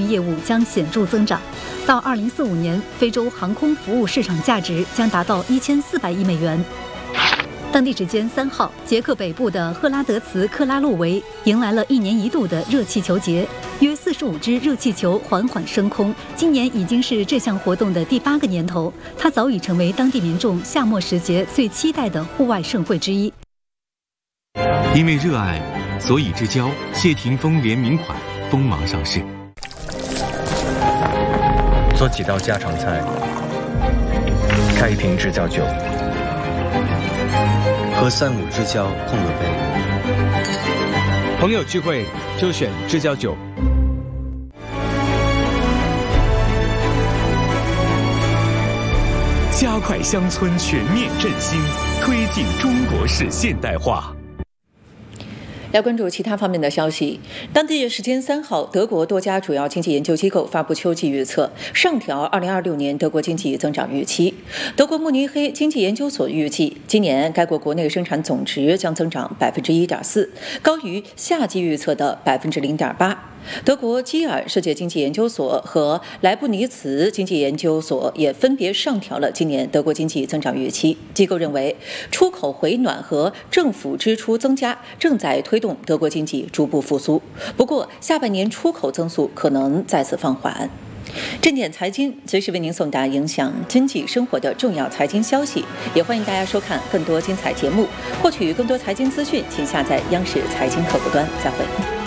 业务将显著增长。到2045年，非洲航空服务市场价值将达到1400亿美元。当地时间3号，捷克北部的赫拉德茨克拉洛维迎来了1年1度的热气球节，约45只热气球缓缓升空。今年已经是这项活动的第8个年头，它早已成为当地民众夏末时节最期待的户外盛会之一。 因为热爱，所以之交谢霆锋联名款锋芒上市。 做几道家常菜，开一瓶制酵酒，和3、5支交碰个杯。 朋友聚会就选制酵酒。 加快乡村全面振兴，推进中国式现代化。 来关注其他方面的消息。当地时间3号，德国多家主要经济研究机构发布秋季预测，上调2026年德国经济增长预期。德国慕尼黑经济研究所预计，今年该国国内生产总值将增长1.4%，高于夏季预测的0.8%。德国基尔世界经济研究所和莱布尼茨经济研究所也分别上调了今年德国经济增长预期。机构认为，出口回暖和政府支出增加正在推动德国经济逐步复苏。不过，下半年出口增速可能再次放缓。正点财经随时为您送达影响经济生活的重要财经消息，也欢迎大家收看更多精彩节目。获取更多财经资讯，请下载央视财经客户端。再会。